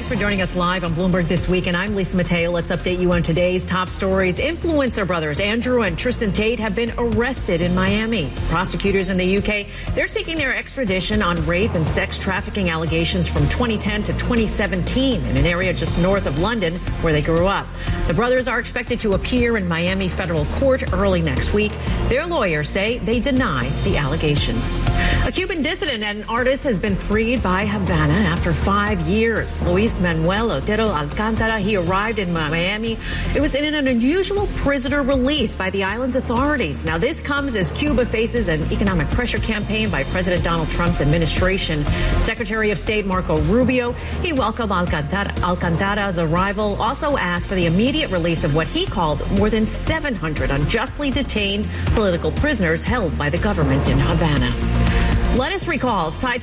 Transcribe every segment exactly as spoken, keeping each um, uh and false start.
for joining us live on Bloomberg This Week, and I'm Lisa Mateo. Let's update you on today's top stories. Influencer brothers Andrew and Tristan Tate have been arrested in Miami. Prosecutors in the U K, they're seeking their extradition on rape and sex trafficking allegations from twenty ten to twenty seventeen in an area just north of London where they grew up. The brothers are expected to appear in Miami federal court early next week. Their lawyers say they deny the allegations. A Cuban dissident and artist has been freed by Havana after five years. Luis Manuel Otero Alcántara, he arrived in Miami. It was in an unusual prisoner release by the island's authorities. Now, this comes as Cuba faces an economic pressure campaign by President Donald Trump's administration. Secretary of State Marco Rubio, he welcomed Alcántara, Alcántara's arrival, also asked for the immediate release of what he called more than seven hundred unjustly detained political prisoners held by the government in Havana. Lettuce recalls tied to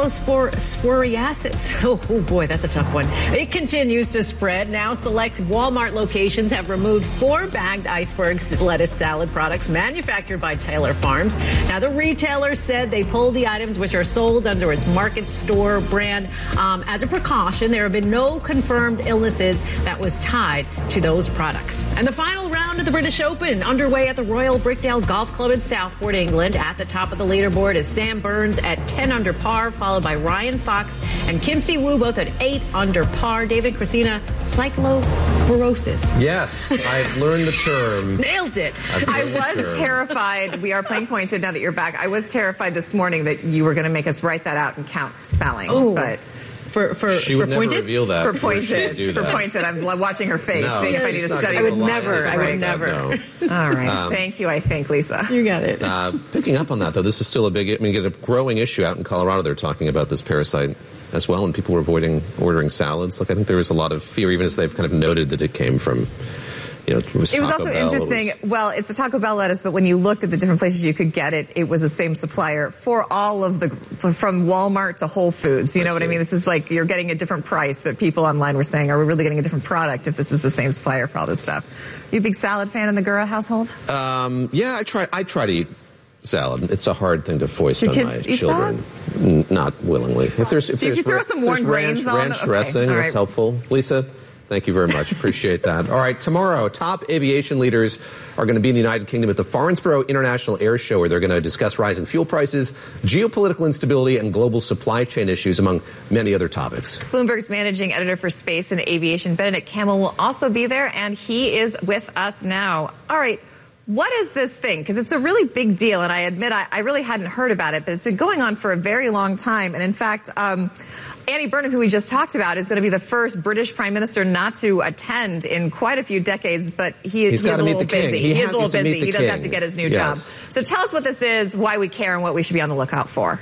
cyclosporiasis. Oh, oh, boy, that's a tough one. It continues to spread. Now select Walmart locations have removed four bagged iceberg lettuce salad products manufactured by Taylor Farms. Now, the retailer said they pulled the items which are sold under its Market Store brand. Um, as a precaution, there have been no confirmed illnesses that was tied to those products. And the final round of the British Open underway at the Royal Brickdale Golf Club in Southport, England. At the top of the leaderboard is Sam Burns at ten under par, followed by Ryan Fox and Kim Si-woo, both at eight under par. David, Christina, cyclosporosis. Yes, I've learned the term. Nailed it. I was terrified. We are playing pointed now that you're back. I was terrified this morning that you were going to make us write that out and count spelling. Oh. But For, for, she for would never pointed? reveal that. For pointed. Do For that. pointed. I'm watching her face, No, seeing if I need to study. I would the never. lines. I would never. No. All right. Um, Thank you, I think, Lisa. You got it. Uh, picking up on that, though, this is still a big, I mean, get a growing issue out in Colorado. They're talking about this parasite as well, and people were avoiding ordering salads. Like, I think there was a lot of fear, even as they've kind of noted that it came from, you know, it was, it was Taco also Bell. interesting. It was, well, it's the Taco Bell lettuce, but when you looked at the different places you could get it, it was the same supplier for all of the, from Walmart to Whole Foods. You know I what see. I mean? This is like you're getting a different price, but people online were saying, are we really getting a different product if this is the same supplier for all this stuff? You a big salad fan in the Gura household? Um, yeah, I try. I try to eat salad. It's a hard thing to foist Do on kids my eat children. N- not willingly. If there's if Do you there's throw ra- some warm there's ranch, grains on ranch them? Okay, dressing, all that's right. helpful. Lisa, thank you very much. Appreciate that. All right, tomorrow, top aviation leaders are going to be in the United Kingdom at the Farnborough International Air Show, where they're going to discuss rising fuel prices, geopolitical instability, and global supply chain issues, among many other topics. Bloomberg's managing editor for space and aviation, Benedict Campbell, will also be there, and he is with us now. All right. What is this thing? Because it's a really big deal, and I admit I, I really hadn't heard about it, but it's been going on for a very long time. And in fact, um, Andy Burnham, who we just talked about, is going to be the first British prime minister not to attend in quite a few decades, but he, He's he is gotta a meet little the king. busy. He He, has is a little to meet busy. the He does king. have to get his new Yes. job. So tell us what this is, why we care, and what we should be on the lookout for.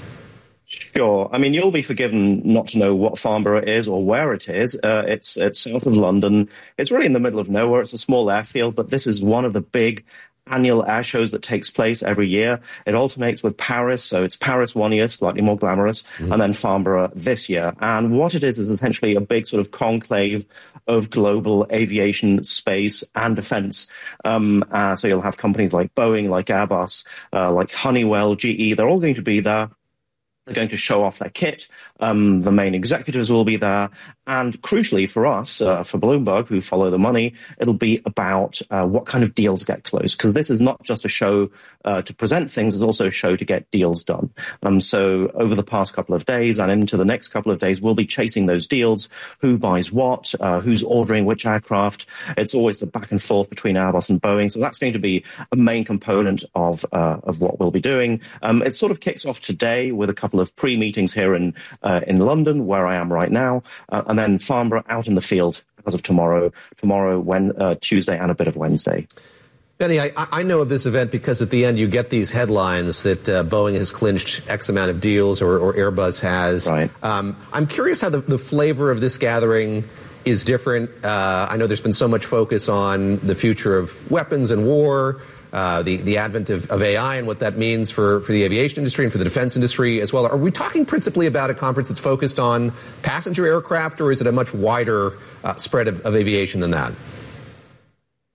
Sure. I mean, you'll be forgiven not to know what Farnborough is or where it is. Uh, it's, it's south of London. It's really in the middle of nowhere. It's a small airfield, but this is one of the big annual air shows that takes place every year. It alternates with Paris, so it's Paris one year, slightly more glamorous, mm-hmm. and then Farnborough this year. And what it is is essentially a big sort of conclave of global aviation, space, and defense. Um, uh, so you'll have companies like Boeing, like Airbus, uh, like Honeywell, G E. They're all going to be there. They're going to show off their kit. Um, the main executives will be there. And crucially for us, uh, for Bloomberg, who follow the money, it'll be about uh, what kind of deals get closed. Because this is not just a show uh, to present things, it's also a show to get deals done. Um, so over the past couple of days and into the next couple of days, we'll be chasing those deals. Who buys what? Uh, who's ordering which aircraft? It's always the back and forth between Airbus and Boeing. So that's going to be a main component of uh, of what we'll be doing. Um, it sort of kicks off today with a couple of pre-meetings here in uh, in London, where I am right now, uh, and then Farnborough out in the field as of tomorrow, tomorrow, when uh, Tuesday, and a bit of Wednesday. Benny, I, I know of this event because at the end you get these headlines that uh, Boeing has clinched X amount of deals, or, or Airbus has. Right. Um, I'm curious how the, the flavor of this gathering is different. Uh, I know there's been so much focus on the future of weapons and war. Uh, the, the advent of, of A I and what that means for, for the aviation industry and for the defense industry as well. Are we talking principally about a conference that's focused on passenger aircraft, or is it a much wider uh, spread of, of aviation than that?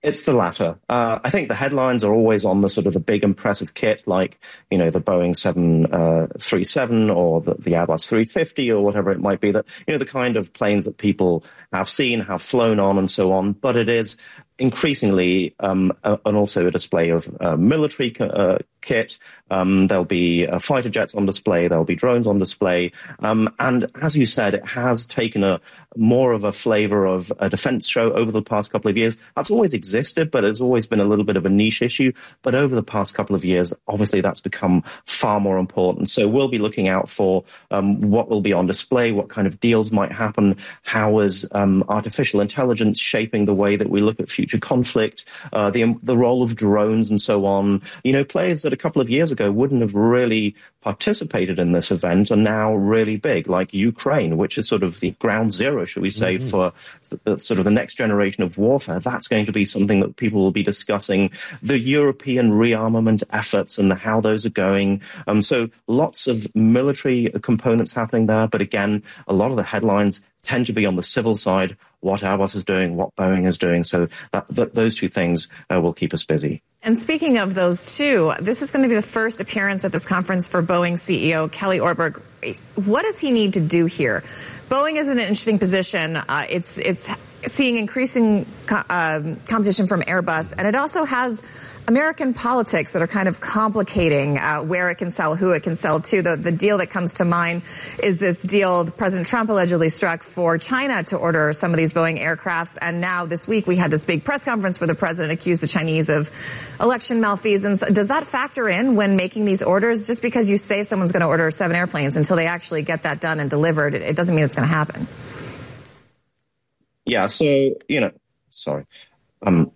It's the latter. Uh, I think the headlines are always on the sort of the big impressive kit, like, you know, the Boeing seven thirty-seven or the, the Airbus three fifty or whatever it might be, that, you know, the kind of planes that people have seen, have flown on and so on. But it is increasingly um, uh, and also a display of uh, military uh, kit. Um, there'll be uh, fighter jets on display. There'll be drones on display. Um, and as you said, it has taken a more of a flavor of a defense show over the past couple of years. That's always existed, but it's always been a little bit of a niche issue. But over the past couple of years, obviously that's become far more important. So we'll be looking out for um, what will be on display, what kind of deals might happen, how is um, artificial intelligence shaping the way that we look at future conflict, uh, the the role of drones and so on. You know, players that a couple of years ago wouldn't have really participated in this event are now really big, like Ukraine, which is sort of the ground zero, should we say, mm-hmm. for the, sort of the next generation of warfare. That's going to be something that people will be discussing, the European rearmament efforts and how those are going. Um, so lots of military components happening there. But again, a lot of the headlines tend to be on the civil side, what Airbus is doing, what Boeing is doing. So that, that, those two things uh, will keep us busy. And speaking of those two, this is going to be the first appearance at this conference for Boeing C E O Kelly Ortberg. What does he need to do here? Boeing is in an interesting position. Uh, it's it's seeing increasing co- uh, competition from Airbus, and it also has American politics that are kind of complicating uh, where it can sell, who it can sell to. The, the deal that comes to mind is this deal President Trump allegedly struck for China to order some of these Boeing aircrafts. And now this week we had this big press conference where the president accused the Chinese of election malfeasance. Does that factor in when making these orders? Just because you say someone's going to order seven airplanes, until they actually get that done and delivered, it, it doesn't mean it's going to happen. Yeah, so, you know, sorry. Um,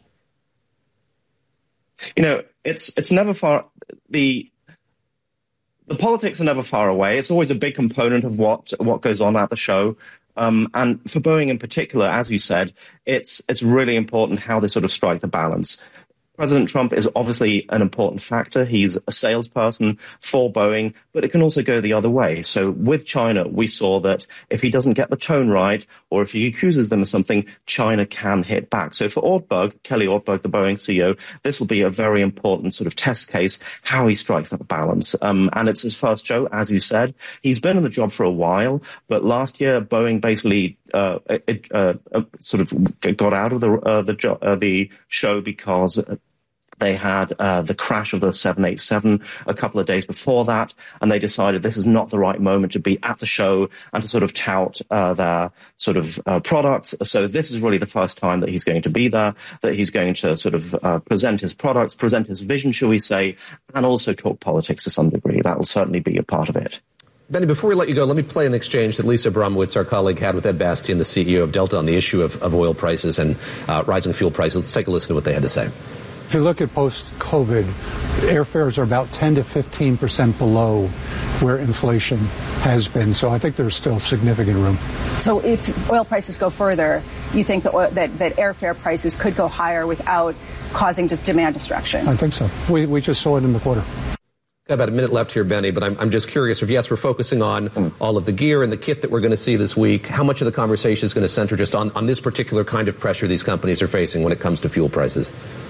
You know, it's it's never far the the politics are never far away. It's always a big component of what what goes on at the show. Um, and for Boeing in particular, as you said, it's it's really important how they sort of strike the balance. President Trump is obviously an important factor. He's a salesperson for Boeing, but it can also go the other way. So with China, we saw that if he doesn't get the tone right, or if he accuses them of something, China can hit back. So for Ortberg, Kelly Ortberg, the Boeing C E O, this will be a very important sort of test case, how he strikes that balance. Um, and it's his first show, as you said. He's been in the job for a while, but last year, Boeing basically uh, it, uh, uh, sort of got out of the uh, the, jo- uh, the show because they had uh, the crash of the seven eighty-seven a couple of days before that, and they decided this is not the right moment to be at the show and to sort of tout uh, their sort of uh, products. So this is really the first time that he's going to be there, that he's going to sort of uh, present his products, present his vision, shall we say, and also talk politics to some degree. That will certainly be a part of it. Benny, before we let you go, let me play an exchange that Lisa Abramowitz, our colleague, had with Ed Bastian, the C E O of Delta, on the issue of, of oil prices and uh, rising fuel prices. Let's take a listen to what they had to say. If you look at post-COVID, airfares are about ten to fifteen percent below where inflation has been. So I think there's still significant room. So if oil prices go further, you think that, oil, that, that airfare prices could go higher without causing just demand destruction? I think so. We, we just saw it in the quarter. Got about a minute left here, Benny, but I'm, I'm just curious if, yes, we're focusing on mm. all of the gear and the kit that we're going to see this week. How much of the conversation is going to center just on, on this particular kind of pressure these companies are facing when it comes to fuel prices?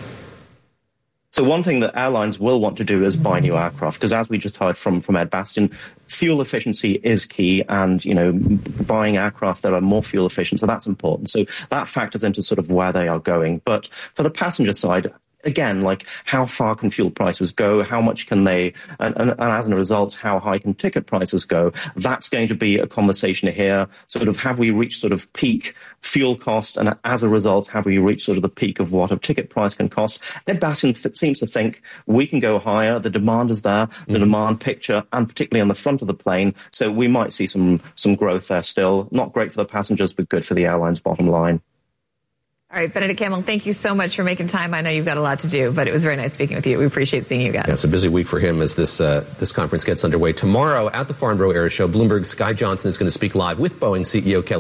So one thing that airlines will want to do is buy new aircraft, because as we just heard from, from Ed Bastian, fuel efficiency is key, and, you know, buying aircraft that are more fuel efficient, so that's important. So that factors into sort of where they are going. But for the passenger side, again, like, how far can fuel prices go? How much can they, and, and, and as a result, how high can ticket prices go? That's going to be a conversation here. Sort of, have we reached sort of peak fuel cost? And as a result, have we reached sort of the peak of what a ticket price can cost? Ed Bastian th- seems to think we can go higher. The demand is there, the mm-hmm. demand picture, and particularly on the front of the plane. So we might see some, some growth there still. Not great for the passengers, but good for the airline's bottom line. All right, Benedict Campbell, thank you so much for making time. I know you've got a lot to do, but it was very nice speaking with you. We appreciate seeing you guys. Yeah, it's a busy week for him as this uh, this conference gets underway. Tomorrow at the Farnborough Air Show, Bloomberg's Guy Johnson is going to speak live with Boeing C E O Kelly